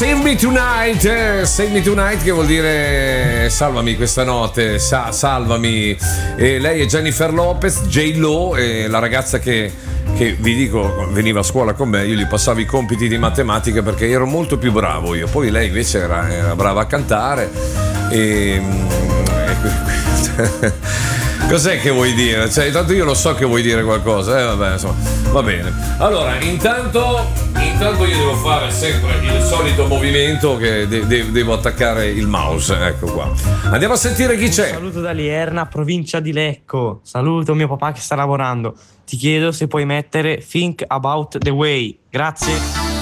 Save me tonight che vuol dire salvami questa notte, salvami. E lei è Jennifer Lopez, J-Lo, la ragazza che vi dico veniva a scuola con me, io gli passavo i compiti di matematica perché ero molto più bravo io, poi lei invece era brava a cantare e cos'è che vuoi dire? Cioè, intanto io lo so che vuoi dire qualcosa, vabbè, insomma, va bene. Allora, intanto io devo fare sempre il solito movimento che devo attaccare il mouse, ecco qua. Andiamo a sentire chi c'è. Saluto da Lierna, provincia di Lecco. Saluto mio papà che sta lavorando. Ti chiedo se puoi mettere Think About the Way. Grazie.